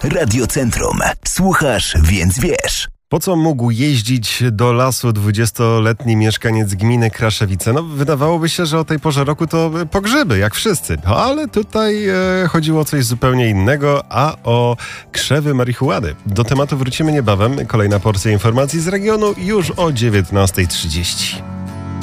Radiocentrum. Słuchasz, więc wiesz. Po co mógł jeździć do lasu 20-letni mieszkaniec gminy Kraszewice? No, wydawałoby się, że o tej porze roku to po grzyby, jak wszyscy. Ale tutaj chodziło o coś zupełnie innego, a o krzewy marihuany. Do tematu wrócimy niebawem. Kolejna porcja informacji z regionu już o 19:30.